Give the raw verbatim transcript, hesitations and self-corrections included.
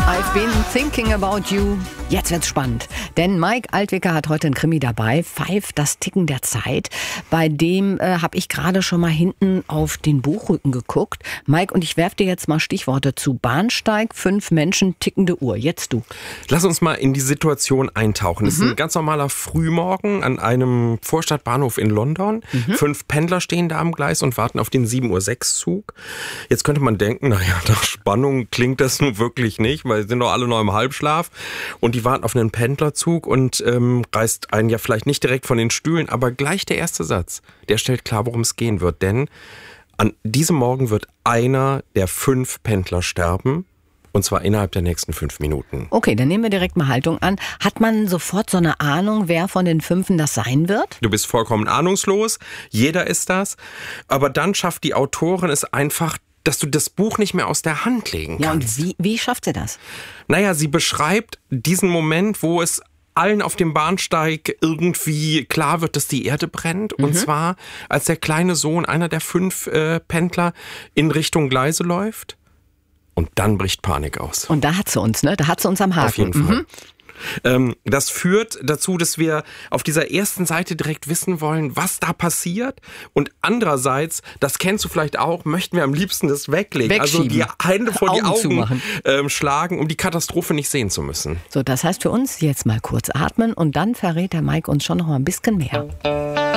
I've been thinking about you. Jetzt wird's spannend, denn Mike Altwicker hat heute ein Krimi dabei, Five, das Ticken der Zeit. Bei dem äh, habe ich gerade schon mal hinten auf den Buchrücken geguckt. Mike, und ich werfe dir jetzt mal Stichworte zu. Bahnsteig, fünf Menschen, tickende Uhr. Jetzt du. Lass uns mal in die Situation eintauchen. Es mhm. ist ein ganz normaler Frühmorgen an einem Vorstadtbahnhof in London. Mhm. Fünf Pendler stehen da am Gleis und warten auf den sieben Uhr sechs Zug. Jetzt könnte man denken, naja, nach Spannung klingt das nun wirklich nicht, weil sie sind doch alle noch im Halbschlaf. Und die warten auf einen Pendlerzug und ähm, reißt einen ja vielleicht nicht direkt von den Stühlen, aber gleich der erste Satz, der stellt klar, worum es gehen wird. Denn an diesem Morgen wird einer der fünf Pendler sterben. Und zwar innerhalb der nächsten fünf Minuten. Okay, dann nehmen wir direkt mal Haltung an. Hat man sofort so eine Ahnung, wer von den Fünfen das sein wird? Du bist vollkommen ahnungslos. Jeder ist das. Aber dann schafft die Autorin es einfach, dass du das Buch nicht mehr aus der Hand legen kannst. Ja, und wie, wie schafft sie das? Naja, sie beschreibt diesen Moment, wo es allen auf dem Bahnsteig irgendwie klar wird, dass die Erde brennt. Mhm. Und zwar, als der kleine Sohn, einer der fünf äh, Pendler, in Richtung Gleise läuft. Und dann bricht Panik aus. Und da hat sie uns, ne? Da hat sie uns am Haken. Auf jeden Fall. Mhm. Ähm, das führt dazu, dass wir auf dieser ersten Seite direkt wissen wollen, was da passiert. Und andererseits, das kennst du vielleicht auch, möchten wir am liebsten das weglegen. Wegschieben. Also die Hände vor die Augen Augen ähm, schlagen, um die Katastrophe nicht sehen zu müssen. So, das heißt für uns jetzt mal kurz atmen und dann verrät der Mike uns schon noch mal ein bisschen mehr.